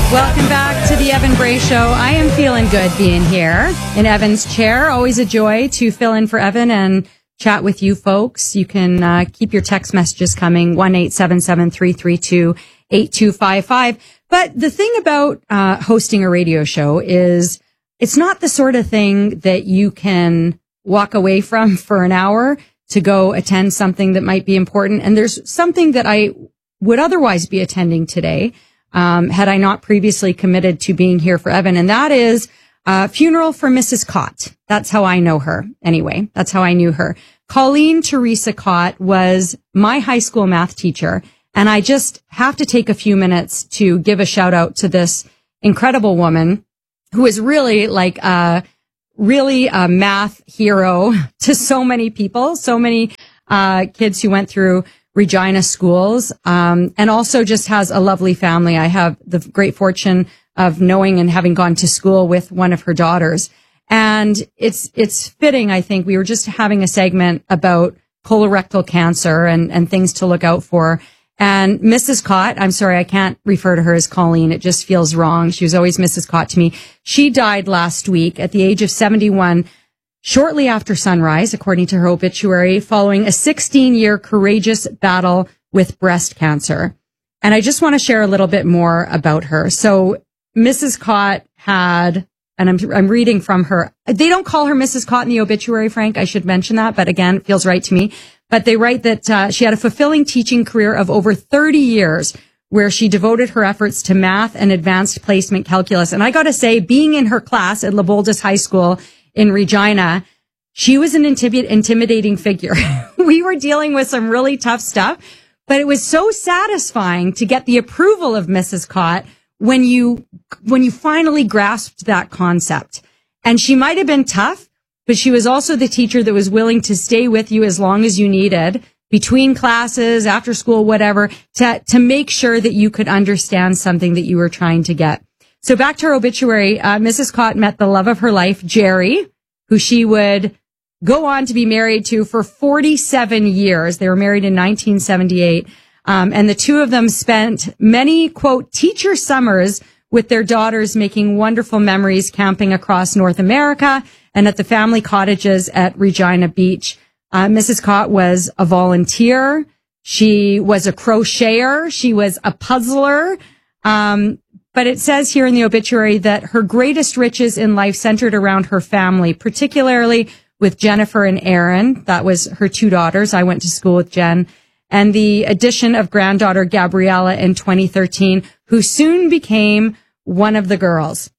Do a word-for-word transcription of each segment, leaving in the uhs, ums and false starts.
Welcome back to the Evan Bray Show. I am feeling good being here in Evan's chair. Always a joy to fill in for Evan and chat with you folks. You can uh, keep your text messages coming, one eight seven seven, three three two, eight two five five. But the thing about uh hosting a radio show is it's not the sort of thing that you can walk away from for an hour to go attend something that might be important. And there's something that I would otherwise be attending today, um, had I not previously committed to being here for Evan. And that is a funeral for Missus Cott. That's how I know her. Anyway, that's how I knew her. Colleen Teresa Cott was my high school math teacher. And I just have to take a few minutes to give a shout out to this incredible woman who is really like a, really a math hero to so many people, so many, uh, kids who went through Regina schools, um, and also just has a lovely family. I have the great fortune of knowing and having gone to school with one of her daughters. And it's, it's fitting, I think. We were just having a segment about colorectal cancer and, and things to look out for. And Missus Cott, I'm sorry, I can't refer to her as Colleen. It just feels wrong. She was always Missus Cott to me. She died last week at the age of seventy-one. Shortly after sunrise, according to her obituary, following a sixteen-year courageous battle with breast cancer. And I just want to share a little bit more about her. So Missus Cott had, and I'm, I'm reading from her, they don't call her Missus Cott in the obituary, Frank. I should mention that, but again, it feels right to me. But they write that uh, she had a fulfilling teaching career of over thirty years, where she devoted her efforts to math and advanced placement calculus. And I got to say, being in her class at Leopoldus High School in Regina, she was an intimi- intimidating figure. We were dealing with some really tough stuff, but it was so satisfying to get the approval of Missus Cott when you, when you finally grasped that concept. And she might have been tough, but she was also the teacher that was willing to stay with you as long as you needed, between classes, after school, whatever, to, to make sure that you could understand something that you were trying to get. So back to her obituary, uh, Missus Cott met the love of her life, Jerry, who she would go on to be married to for forty-seven years. They were married in nineteen seventy-eight. Um, and the two of them spent many, quote, teacher summers with their daughters, making wonderful memories camping across North America and at the family cottages at Regina Beach. Uh, Missus Cott was a volunteer. She was a crocheter. She was a puzzler. Um, But it says here in the obituary that her greatest riches in life centered around her family, particularly with Jennifer and Aaron. That was her two daughters. I went to school with Jen. And the addition of granddaughter Gabriella in twenty thirteen, who soon became one of the girls.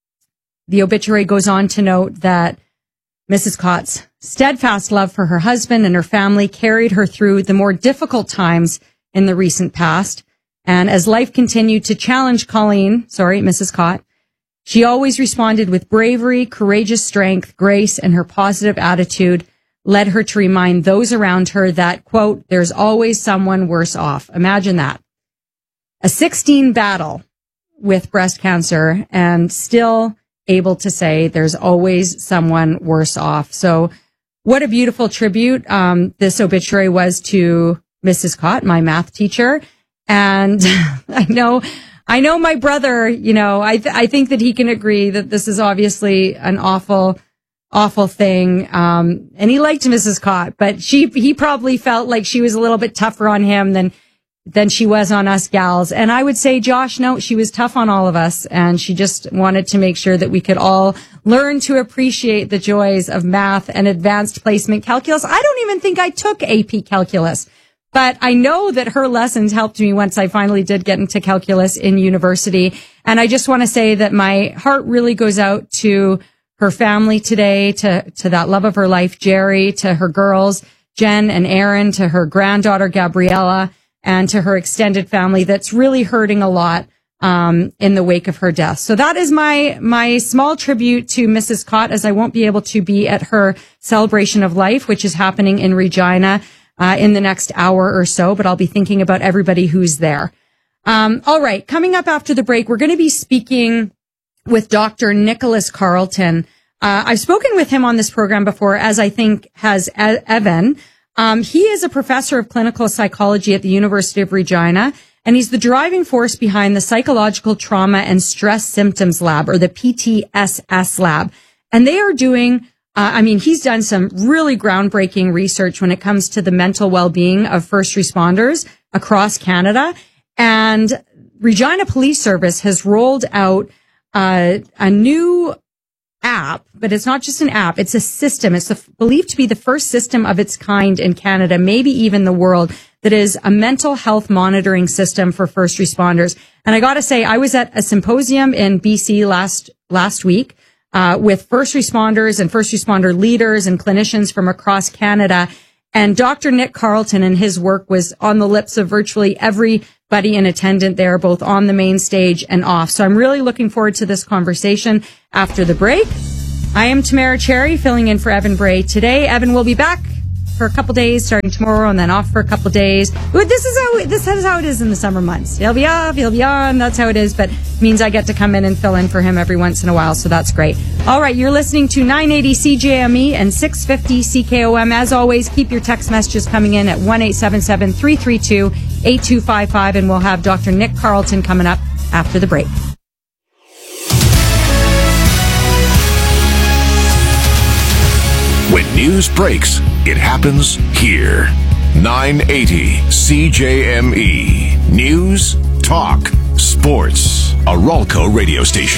The obituary goes on to note that Missus Cott's steadfast love for her husband and her family carried her through the more difficult times in the recent past. And as life continued to challenge Colleen, sorry, Missus Cott, she always responded with bravery, courageous strength, grace, and her positive attitude led her to remind those around her that, quote, there's always someone worse off. Imagine that. A sixteen battle with breast cancer and still able to say there's always someone worse off. So what a beautiful tribute um, this obituary was to Missus Cott, my math teacher. And I know, I know my brother, you know, I, th- I think that he can agree that this is obviously an awful, awful thing. Um, and he liked Missus Cott, but she, he probably felt like she was a little bit tougher on him than, than she was on us gals. And I would say, Josh, no, she was tough on all of us. And she just wanted to make sure that we could all learn to appreciate the joys of math and advanced placement calculus. I don't even think I took A P calculus. But I know that her lessons helped me once I finally did get into calculus in university. And I just want to say that my heart really goes out to her family today, to, to that love of her life, Jerry, to her girls, Jen and Aaron, to her granddaughter, Gabriella, and to her extended family that's really hurting a lot, um, in the wake of her death. So that is my, my small tribute to Missus Cott, as I won't be able to be at her celebration of life, which is happening in Regina. Uh, in the next hour or so, but I'll be thinking about everybody who's there. Um, all right. Coming up after the break, we're going to be speaking with Doctor Nicholas Carlton. Uh, I've spoken with him on this program before, as I think has Evan. Um, he is a professor of clinical psychology at the University of Regina, And he's the driving force behind the Psychological Trauma and Stress Symptoms Lab, or the P T S S Lab. And they are doing, uh, I mean, he's done some really groundbreaking research when it comes to the mental well-being of first responders across Canada. And Regina Police Service has rolled out uh, a new app, but it's not just an app. It's a system. It's the, believed to be the first system of its kind in Canada, maybe even the world, that is a mental health monitoring system for first responders. And I got to say, I was at a symposium in B C last last week uh, with first responders and first responder leaders and clinicians from across Canada. And Doctor Nick Carleton and his work was on the lips of virtually everybody in attendance there, both on the main stage and off. So I'm really looking forward to this conversation after the break. I am Tamara Cherry, filling in for Evan Bray today. Evan will be back for a couple days, starting tomorrow, and then off for a couple days. But this is how this is how it is in the summer months. He'll be off, he'll be on. That's how it is. But it means I get to come in and fill in for him every once in a while, so that's great. All right, you're listening to nine eighty C J M E and six fifty C K O M. As always, keep your text messages coming in at one eight seven seven, three three two, eight two five five, and we'll have Doctor Nick Carleton coming up after the break. When news breaks, it happens here. nine eighty C J M E. News, talk, sports. A Ralco radio station.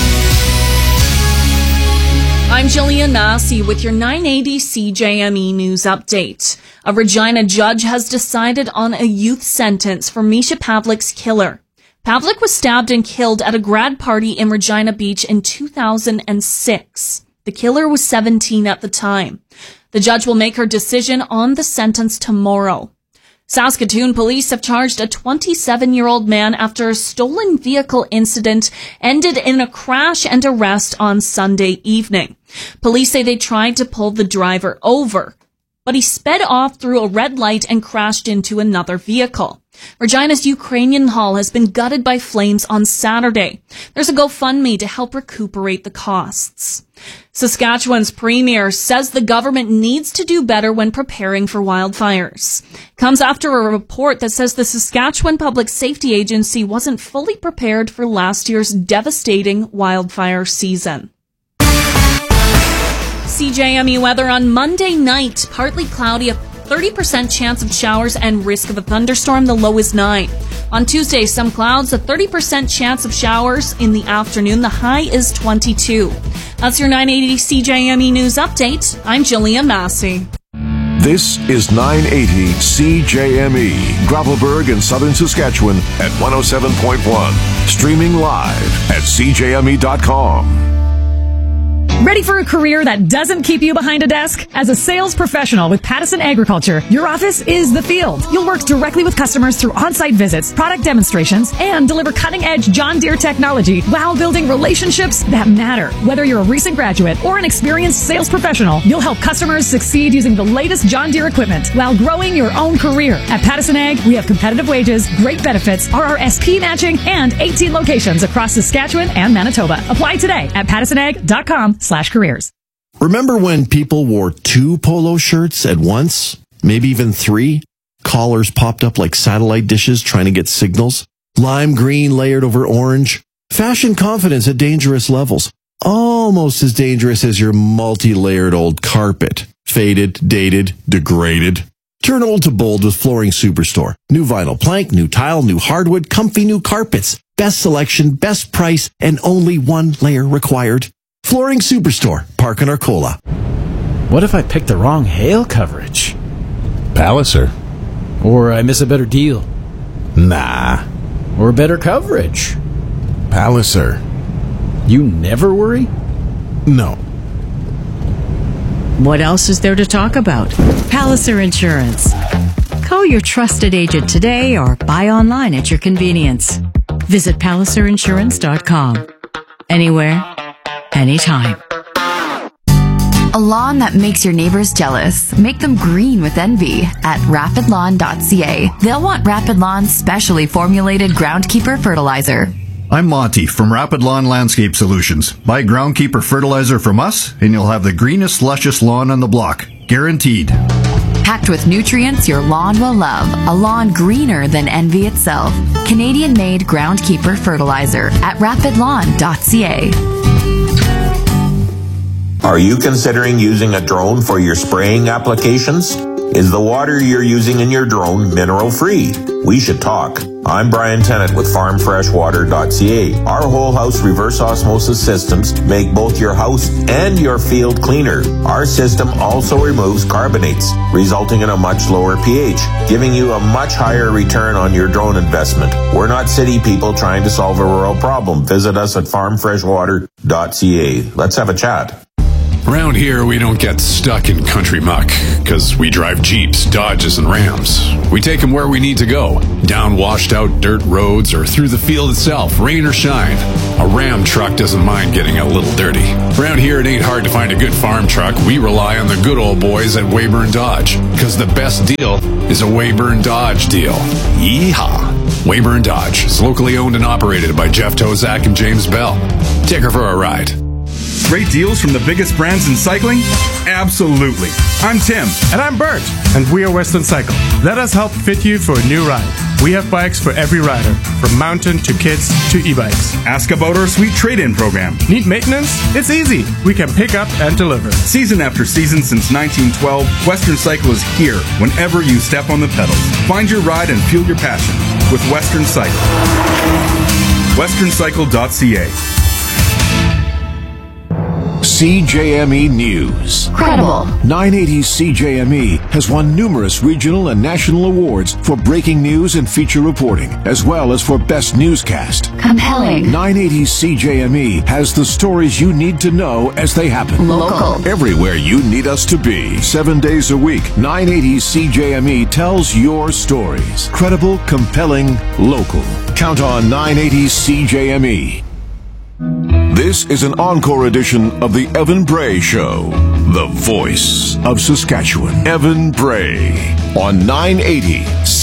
I'm Jillian Massey with your nine eighty C J M E news update. A Regina judge has decided on a youth sentence for Misha Pavlik's killer. Pavlik was stabbed and killed at a grad party in Regina Beach in two thousand six. The killer was seventeen at the time. The judge will make her decision on the sentence tomorrow. Saskatoon police have charged a twenty-seven-year-old man after a stolen vehicle incident ended in a crash and arrest on Sunday evening. Police say they tried to pull the driver over, but he sped off through a red light and crashed into another vehicle. Regina's Ukrainian Hall has been gutted by flames on Saturday. There's a GoFundMe to help recuperate the costs. Saskatchewan's premier says the government needs to do better when preparing for wildfires. Comes after a report that says the Saskatchewan Public Safety Agency wasn't fully prepared for last year's devastating wildfire season. C J M E weather on Monday night, partly cloudy, a thirty percent chance of showers and risk of a thunderstorm. The low is nine. On Tuesday, some clouds, a thirty percent chance of showers in the afternoon. The high is twenty-two. That's your nine eighty C J M E news update. I'm Jillian Massey. This is nine eighty C J M E, Gravelburg in southern Saskatchewan at one oh seven point one. Streaming live at c j m e dot com. Ready for a career that doesn't keep you behind a desk? As a sales professional with Pattison Agriculture, your office is the field. You'll work directly with customers through on-site visits, product demonstrations, and deliver cutting-edge John Deere technology while building relationships that matter. Whether you're a recent graduate or an experienced sales professional, you'll help customers succeed using the latest John Deere equipment while growing your own career. At Pattison Ag, we have competitive wages, great benefits, R R S P matching, and eighteen locations across Saskatchewan and Manitoba. Apply today at pattison ag dot com slash careers. Remember when people wore two polo shirts at once? Maybe even three? Collars popped up like satellite dishes trying to get signals? Lime green layered over orange? Fashion confidence at dangerous levels. Almost as dangerous as your multi-layered old carpet. Faded, dated, degraded. Turn old to bold with Flooring Superstore. New vinyl plank, new tile, new hardwood, comfy new carpets. Best selection, best price, and only one layer required. Flooring Superstore, Park and Arcola. What if I pick the wrong hail coverage? Palliser. Or I miss a better deal? Nah. Or better coverage? Palliser. You never worry? No. What else is there to talk about? Palliser Insurance. Call your trusted agent today or buy online at your convenience. Visit palliser insurance dot com. Anywhere, anytime. A lawn that makes your neighbors jealous. Make them green with envy at rapid lawn dot c a. They'll want Rapid Lawn's specially formulated Groundkeeper fertilizer. I'm Monty from Rapid Lawn Landscape Solutions. Buy Groundkeeper fertilizer from us, and you'll have the greenest, luscious lawn on the block. Guaranteed. Pack packed with nutrients your lawn will love. A lawn greener than envy itself. Canadian-made Groundkeeper fertilizer at rapid lawn dot c a. Are you considering using a drone for your spraying applications? Is the water you're using in your drone mineral-free? We should talk. I'm Brian Tennant with farm fresh water dot c a. Our whole house reverse osmosis systems make both your house and your field cleaner. Our system also removes carbonates, resulting in a much lower pH, giving you a much higher return on your drone investment. We're not city people trying to solve a rural problem. Visit us at farm fresh water dot c a. Let's have a chat. Around here, we don't get stuck in country muck, because we drive Jeeps, Dodges, and Rams. We take them where we need to go, down washed-out dirt roads or through the field itself, rain or shine. A Ram truck doesn't mind getting a little dirty. Around here, it ain't hard to find a good farm truck. We rely on the good old boys at Weyburn Dodge, because the best deal is a Weyburn Dodge deal. Yeehaw! Weyburn Dodge is locally owned and operated by Jeff Tozak and James Bell. Take her for a ride. Great deals from the biggest brands in cycling? Absolutely. I'm Tim. And I'm Bert. And we are Western Cycle. Let us help fit you for a new ride. We have bikes for every rider, from mountain to kids to e-bikes. Ask about our sweet trade-in program. Need maintenance? It's easy. We can pick up and deliver. Season after season since nineteen twelve, Western Cycle is here whenever you step on the pedals. Find your ride and fuel your passion with Western Cycle. western cycle dot c a. C J M E News. Credible. nine eighty C J M E has won numerous regional and national awards for breaking news and feature reporting, as well as for best newscast. Compelling. nine eighty C J M E has the stories you need to know as they happen. Local. Everywhere you need us to be. Seven days a week, nine eighty C J M E tells your stories. Credible, compelling, local. Count on nine eighty C J M E. This is an encore edition of the Evan Bray Show, the voice of Saskatchewan. Evan Bray on nine eighty